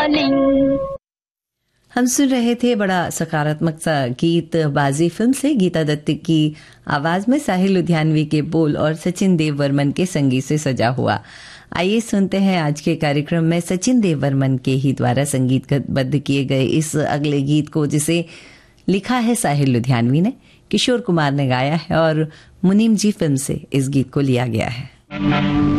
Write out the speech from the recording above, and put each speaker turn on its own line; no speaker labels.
Darling.
हम सुन रहे थे बड़ा सकारात्मक सा गीत बाजी फिल्म से, गीता दत्त की आवाज में साहिल लुधियानवी के बोल और सचिन देव वर्मन के संगीत से सजा हुआ। आइए सुनते हैं आज के कार्यक्रम में सचिन देव वर्मन के ही द्वारा संगीतबद्ध किए गए इस अगले गीत को, जिसे लिखा है साहिल लुधियानवी ने, किशोर कुमार ने गाया है और मुनीम जी फिल्म से इस गीत को लिया गया है।